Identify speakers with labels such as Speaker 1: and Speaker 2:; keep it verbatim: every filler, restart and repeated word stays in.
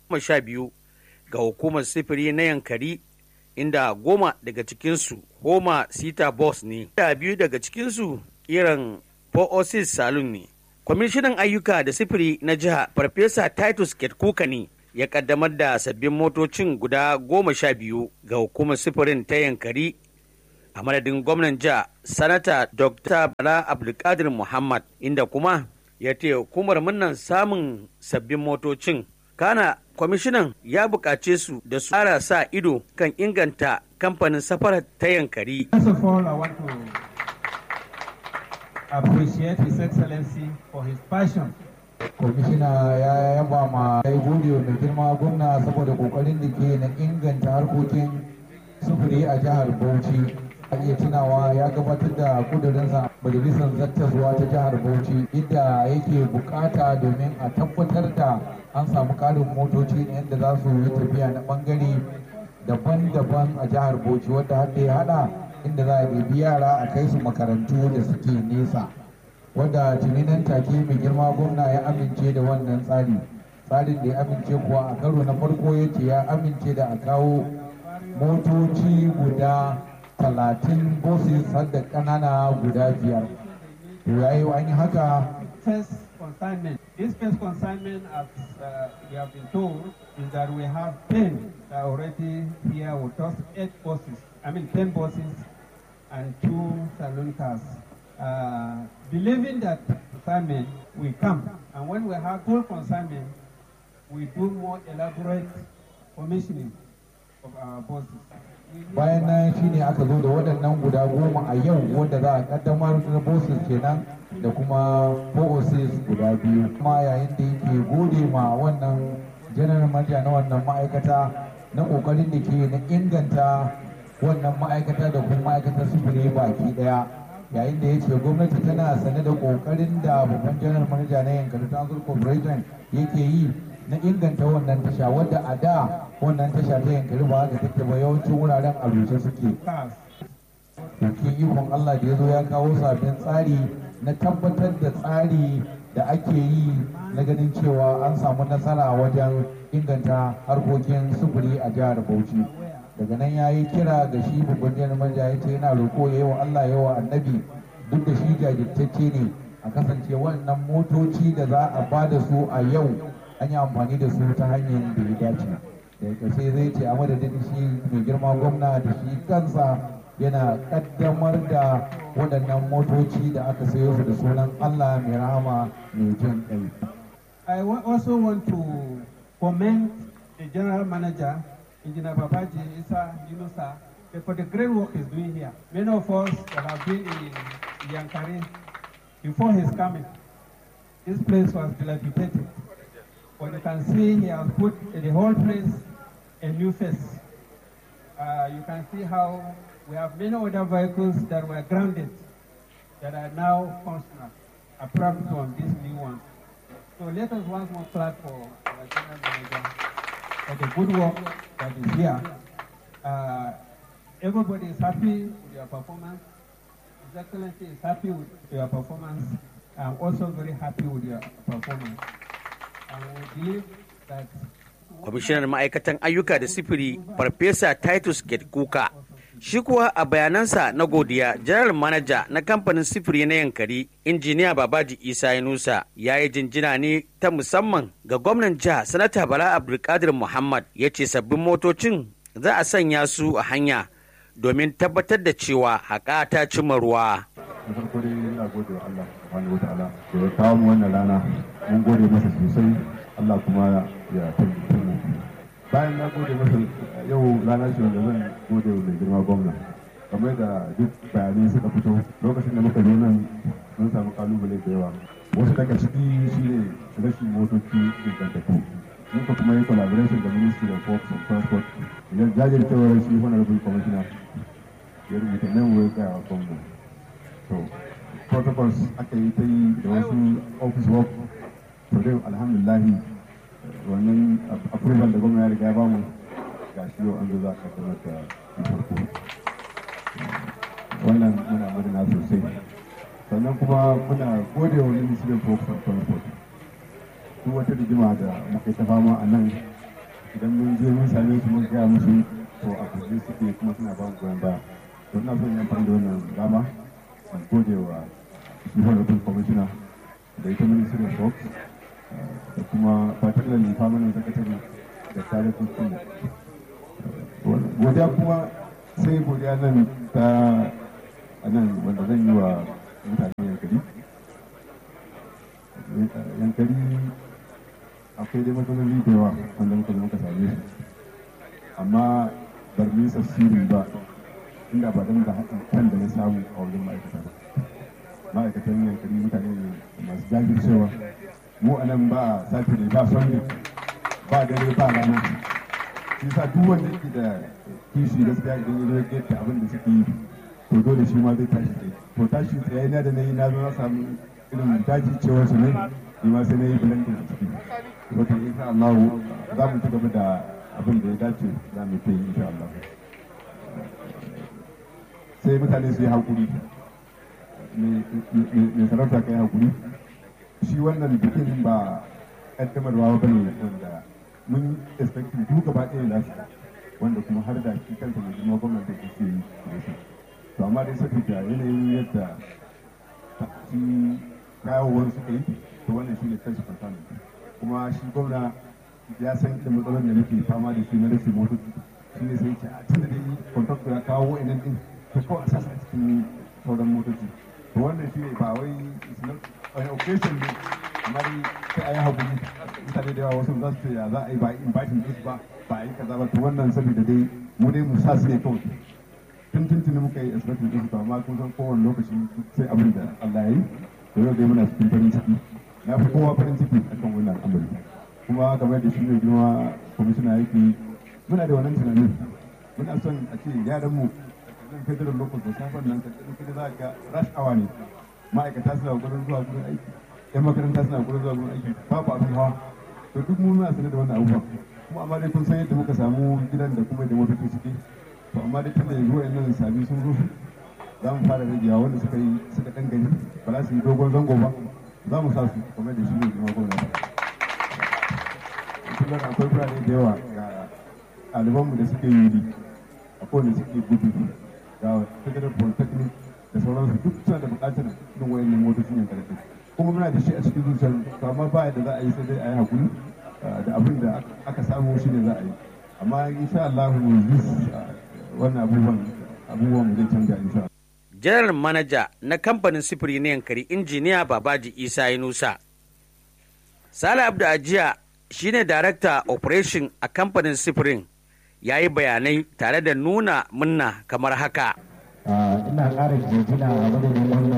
Speaker 1: goma sha biyu ga hukumar sifiri na Yankari, inda goma daga cikinsu Homa Sita Boss ne, da biyu daga cikinsu kiran four oh six Saloon ne. Kwamishinan ayyuka da sifiri na jiha Farfesa Titus Ketkuka ne ya kaddamar da sabbin motocin guda goma sha biyu ga hukumar sifirin ta Yankari a madadin gwamnan jiha Sanata Dokta Bala Abdulkadir Muhammad, inda kuma ya taya hukumar murnan samun sabbin motocin. Kana kwamishinan ya buƙace su da su ƙara sa ido kan inganta kamfanin safarar ta Yankari.
Speaker 2: First of all, I want to appreciate His Excellency for his passion.
Speaker 3: Kwamishina ya yaba ma ya gode mai girma gwamna saboda kokarin da ke na inganta harkokin sufuri a jihar Bauchi. A iya tunawa ya gabatar da kudurinsa majalisar zattaswa ta jihar Bauchi inda yake bukata domin a tabbatar da an samu karin motoci yadda za su yi tafiya na bangare daban-daban a jihar Bauchi, wadda har da ya hada inda za a ɗebi yara a kai su makarantu da suke nesa, wadda tuni nan take mai girma gwamna ya amince da wannan tsari. Tsarin da ya amince kuwa a karo na farko ya ce ya amince da a kawo motoci guda talatin bosses har da ƙanana guda biyar. To yayi an yi haka.
Speaker 2: First consignment. This first consignment, as uh, we have been told, is that we have ten that are already here with us, eight buses. I mean ten buses and two saloon cars. Uh, believing that consignment will come, and when we have full consignment, we do more elaborate commissioning of our buses.
Speaker 3: Bayan nan shi ne aka zo da waɗannan guda goma a yau wanda za a ƙaddamar da bosses kenan da kuma four oh six guda biyu. Kuma yayin da yake gode ma wannan general manager na wannan ma'aikata na ƙoƙarin da ke na inganta wannan ma'aikata da kuma ma'aikatar sufuri baki ɗaya. Yayin da ya ce gwamnati tana sane da ƙoƙarin da babban general manager na Yankari Transport Corporation yake yi na inganta wannan tasha, wadda a da wannan tasha ta Yankari ba haka take ba, yawancin wuraren a rushe suke. Cikin ikon Allah da ya zo ya kawo sabbin tsari na tabbatar da tsari da ake yi na ganin cewa an samu nasara wajen inganta harkokin sufuri a jihar Bauchi. Daga nan ya yi kira ga shi babban general manager ya ce yana roƙo ya yi wa Allah ya wa annabi, duk da shi jajirtacce ne, a kasance wannan motoci da za a ba da su a yau an yi amfani da su ta hanyar da ya dace. Da ƙarshe zai ce a madadin shi mai girma gwamna da shi kansa yana ƙaddamar da waɗannan motoci da aka sayo su da sunan Allah mai rahama mai jin ƙai.
Speaker 2: I also want to commend the general manager, Engineer Babaji Isa Yunusa, for the great work he's doing here. Many of us that have been in Yankari before his coming, this place was dilapidated. But you can see he has put in the whole place a new face. Uh, you can see how we have many other vehicles that were grounded that are now functional, apart from these new ones. So let us once more clap for our general manager for the good work that is here. Uh, everybody is happy with your performance. His Excellency is happy with your performance. I'm also very happy with your performance.
Speaker 1: Kwamishinan ma'aikatan ayyuka da sifiri Farfesa Titus Ketkuka shi kuwa a bayanansa na godiya, General Manager na kamfanin sifiri na Yankari Injiniya Babaji Isa Yunusa ya yi jinjina ne ta musamman ga gwamnan jiha Sanata Bala Abdulkadir Muhammad. Ya ce sabbin motocin za a sanya su a hanya domin tabbatar da cewa haƙa ta cimma ruwa.
Speaker 4: Da farko dai ina gode wa Allah subhanahu wataala da ya kawo mu wannan rana, mun gode masa sosai, Allah kuma ya tabbata mu. Bayan na gode masa, yau rana ce wanda zan gode wa mai girma gwamna, kamar da duk bayanai suka fito lokacin da muka zo nan mun samu kalubale da yawa. Wasu daga ciki shi ne rashin motoci ingantattu. Muka kuma yi collaboration da Ministry of Works and Transport, jajircewar shi Honorable Commissioner ya rubuta nan wai ga gwamna. So, protocols aka yi ta yi da wasu office work, to dai alhamdulillahi wannan approval da gwamna ya riga ya bamu ga shi yau an zo za a kaddamar da farko. Wannan muna murna sosai. Sannan kuma muna gode wa Ministry of Works and Transport. Duk wata rigima da muka ta fama a nan idan mun je mun same su mun gaya musu to a kuɗi suke kuma suna ba mu goyon baya. To ina son yin amfani da wannan dama in gode wa shi honorable commissioner da ita ministry of works da kuma particularly permanent secretary da tare kusur. Godiya kuma sai godiya nan ta nan wanda zan yi wa mutane yankari. Yankari akwai dai matsaloli da yawa wanda muka zo muka same su, amma bar nisa sirri ba inda ba don da haɗin kan da na samu a wajen ma'aikata ba. Ma'aikatan yankari mutane ne masu jajircewa. Mu a nan ba saturday ba sunday ba dare ba rana. Shi sa duk wanda yake da kishi gaskiya idan ya zo ya getta abin da suke yi to dole shi ma zai tashi tsaye. To tashi tsaye na da na yi na zo na samu irin jajircewar su ne, ni ma sai na yi blending a ciki. Wata insha Allah za mu ci gaba da abin da ya dace za mu yi insha Allah. Sai mutane su yi haƙuri, mai sarauta kai haƙuri. Shi wannan bikin ba ƙaddamarwa ba ne wanda mun expecting duk gaba ɗaya da su, wanda kuma har da shi kansa mai girma gwamnati da ke yi da shi. To amma dai saboda yanayin yadda shi kayowar suka yi, to wannan shi ne kansu kwantano. Kuma shi gwamna ya san da matsalar da nake fama da shi na rashin motoci, shi ne sai ce a tunda dai kwantakta ya kawo wa'annan ɗin ta kawai a sasa cikin sauran motoci. To wannan shi ne ba wai wani occasion ne, amma dai sai a yi haƙuri. Mutane da yawa wasu za su ce ya za a yi ba in batin ɗin ba ba a yi kaza ba. To wannan saboda dai mu dai mu sa su ne kawai. Tun tuntuni muka yi expecting ɗin su, amma kun san kowane lokaci sai abin da Allah ya yi. To yau dai muna cikin farin ciki. Na fi kowa farin ciki a kan wannan al'amari. Kuma game da shi ne girma kwamishina yake, muna da wannan tunanin. Muna son a ce yaranmu nan federal local da safar nan kada za ka rush hour ne, ma'aikata suna gurin zuwa gurin aiki, yan makaranta suna gurin zuwa gurin aiki, babu abin hawa. To duk mu muna sanar da wannan abubuwan. Kuma amma dai kun san yadda muka samu gidan da kuma da motoci suke. To amma dai tunda yanzu wa'annan sabi sun zo, za mu fara ragewa wanda suka yi suka ɗan gani ba za su yi dogon zango ba. Za mu sa su kamar da shi ne kuma gwamnati. Kullum akwai birane da yawa ga ɗalibanmu da suke yuri, akwai wanda suke gudu ga federal polytechnic da sauransu, duk suna da buƙatar irin wayannan motocin yin karfi. Kuma muna da shi a cikin zuciyar, to amma ba yadda za a yi sai dai a yi hakuri da abin da aka samu shi ne za a yi. Amma insha Allah wannan abubuwan abubuwan mu zai canja insha Allah.
Speaker 1: General Manager na kamfanin sifiri na Yankari Injiniya Babaji Isa Yunusa. Sale Abdu Ajiya shine Director Operation a kamfanin sifirin, ya yi bayanai tare da nuna munna kamar haka.
Speaker 3: Ina ƙara jinjina a madadin wannan